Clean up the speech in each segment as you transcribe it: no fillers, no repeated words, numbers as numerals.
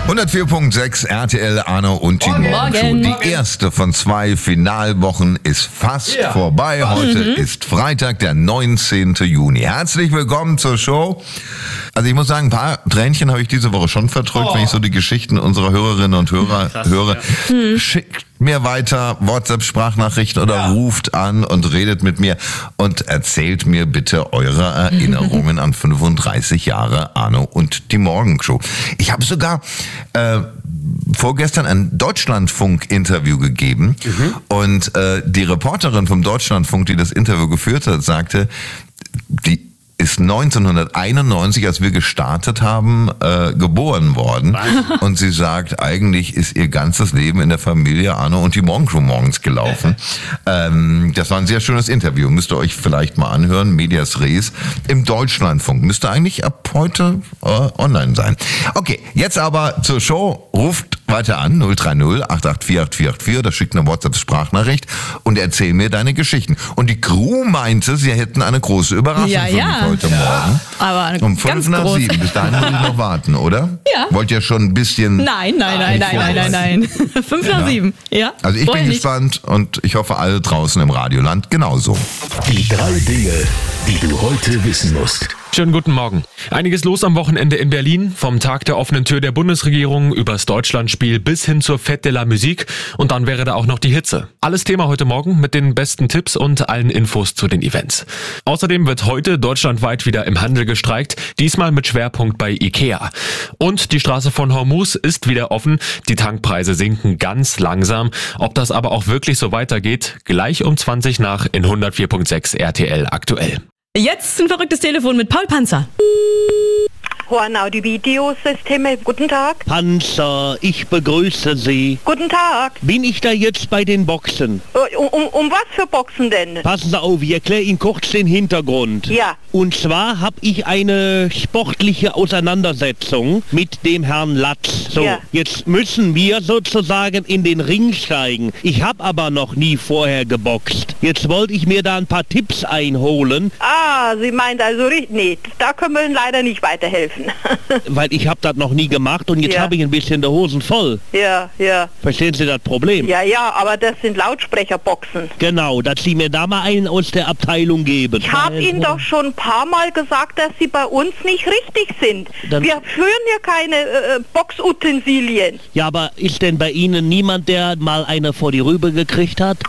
104.6 RTL, Arno und die Morgenshow. Die erste von 2 Finalwochen ist fast vorbei. Heute ist Freitag, der 19. Juni. Herzlich willkommen zur Show. Also ich muss sagen, ein paar Tränchen habe ich diese Woche schon verdrückt, wenn ich so die Geschichten unserer Hörerinnen und Hörer höre. Schickt mir weiter WhatsApp-Sprachnachrichten oder ruft an und redet mit mir und erzählt mir bitte eure Erinnerungen an 35 Jahre Arno und die Morgenshow. Ich habe sogar vorgestern ein Deutschlandfunk-Interview gegeben und die Reporterin vom Deutschlandfunk, die das Interview geführt hat, sagte, die ist 1991, als wir gestartet haben, geboren worden. Und sie sagt, eigentlich ist ihr ganzes Leben in der Familie Arno und die Morgenshow morgens gelaufen. Das war ein sehr schönes Interview. Müsst ihr euch vielleicht mal anhören. Medias Res im Deutschlandfunk. Müsste eigentlich ab heute online sein. Okay, jetzt aber zur Show. Ruft weiter an, 030 884 844. Da schickt eine WhatsApp-Sprachnachricht und erzähl mir deine Geschichten. Und die Crew meinte, sie hätten eine große Überraschung für mich heute Morgen. Aber um 5 nach 7. Bis dahin muss ich noch warten, oder? Ja. Wollt ihr schon ein bisschen... Nein. 5 nach 7. Ja. Also ich bin gespannt und ich hoffe, alle draußen im Radioland genauso. Die 3 Dinge, die du heute wissen musst. Schönen guten Morgen. Einiges los am Wochenende in Berlin. Vom Tag der offenen Tür der Bundesregierung übers Deutschlandspiel bis hin zur Fête de la Musique. Und dann wäre da auch noch die Hitze. Alles Thema heute Morgen mit den besten Tipps und allen Infos zu den Events. Außerdem wird heute deutschlandweit wieder im Handel gestreikt. Diesmal mit Schwerpunkt bei Ikea. Und die Straße von Hormuz ist wieder offen. Die Tankpreise sinken ganz langsam. Ob das aber auch wirklich so weitergeht, gleich um 20 nach in 104.6 RTL aktuell. Jetzt ein verrücktes Telefon mit Paul Panzer. Hornau, die Videosysteme. Guten Tag. Panzer, ich begrüße Sie. Guten Tag. Bin ich da jetzt bei den Boxen? Um was für Boxen denn? Passen Sie auf, ich erkläre Ihnen kurz den Hintergrund. Ja. Und zwar habe ich eine sportliche Auseinandersetzung mit dem Herrn Latz. So, jetzt müssen wir sozusagen in den Ring steigen. Ich habe aber noch nie vorher geboxt. Jetzt wollte ich mir da ein paar Tipps einholen. Ah, Sie meint also, nee, da können wir Ihnen leider nicht weiterhelfen. Weil ich habe das noch nie gemacht und jetzt habe ich ein bisschen die Hosen voll. Ja. Verstehen Sie das Problem? Ja, aber das sind Lautsprecherboxen. Genau, dass Sie mir da mal einen aus der Abteilung geben. Ich habe Ihnen doch schon ein paar Mal gesagt, dass Sie bei uns nicht richtig sind. Wir führen hier keine Boxutensilien. Ja, aber ist denn bei Ihnen niemand, der mal eine vor die Rübe gekriegt hat?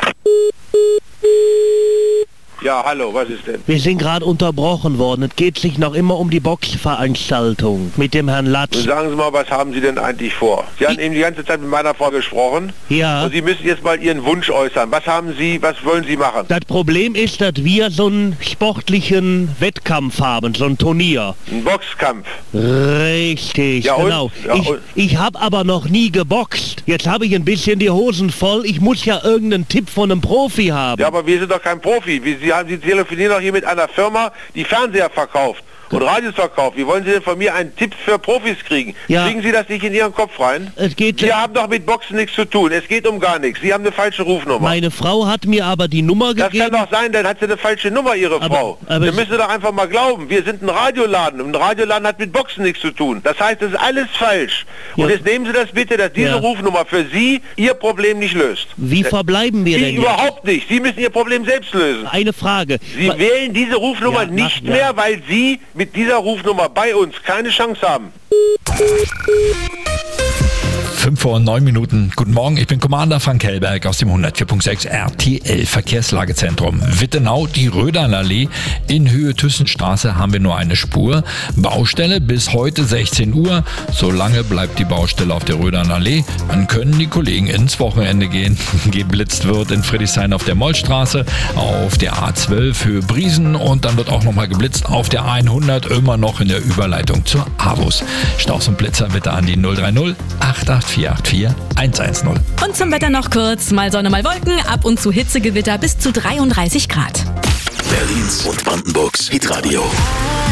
Ja, hallo, was ist denn? Wir sind gerade unterbrochen worden. Es geht sich noch immer um die Boxveranstaltung mit dem Herrn Latz. Und sagen Sie mal, was haben Sie denn eigentlich vor? Sie haben eben die ganze Zeit mit meiner Frau gesprochen. Ja. Und Sie müssen jetzt mal Ihren Wunsch äußern. Was wollen Sie machen? Das Problem ist, dass wir so einen sportlichen Wettkampf haben, so ein Turnier. Ein Boxkampf? Richtig, ja, genau. Ich habe aber noch nie geboxt. Jetzt habe ich ein bisschen die Hosen voll. Ich muss ja irgendeinen Tipp von einem Profi haben. Ja, aber wir sind doch kein Profi. Sie telefonieren doch hier mit einer Firma, die Fernseher verkauft und Radios verkauft. Wie wollen Sie denn von mir einen Tipp für Profis kriegen? Ja. Kriegen Sie das nicht in Ihren Kopf rein? Sie haben doch mit Boxen nichts zu tun. Es geht um gar nichts. Sie haben eine falsche Rufnummer. Meine Frau hat mir aber die Nummer gegeben. Das kann doch sein, dann hat sie eine falsche Nummer, Ihre Frau. Aber dann müssen Sie doch einfach mal glauben. Wir sind ein Radioladen und ein Radioladen hat mit Boxen nichts zu tun. Das heißt, das ist alles falsch. Ja. Und jetzt nehmen Sie das bitte, dass diese Rufnummer für Sie Ihr Problem nicht löst. Wie verbleiben wir denn überhaupt nicht. Sie müssen Ihr Problem selbst lösen. Eine Frage. Sie wählen diese Rufnummer nicht mehr, weil Sie mit dieser Rufnummer bei uns keine Chance haben. 5 vor 9 Minuten. Guten Morgen, ich bin Commander Frank Hellberg aus dem 104.6 RTL Verkehrslagezentrum. Wittenau, die Röderlallee. In Höhe Thyssenstraße haben wir nur eine Spur. Baustelle bis heute 16 Uhr. Solange bleibt die Baustelle auf der Röderlallee. Dann können die Kollegen ins Wochenende gehen. Geblitzt wird in Friedrichshain auf der Mollstraße, auf der A12 Höhe Briesen und dann wird auch nochmal geblitzt auf der 100, immer noch in der Überleitung zur AWUS. Staus und Blitzer bitte an die 030 884 110. Und zum Wetter noch kurz. Mal Sonne, mal Wolken. Ab und zu Hitzegewitter bis zu 33 Grad. Berlins und Brandenburgs Hitradio.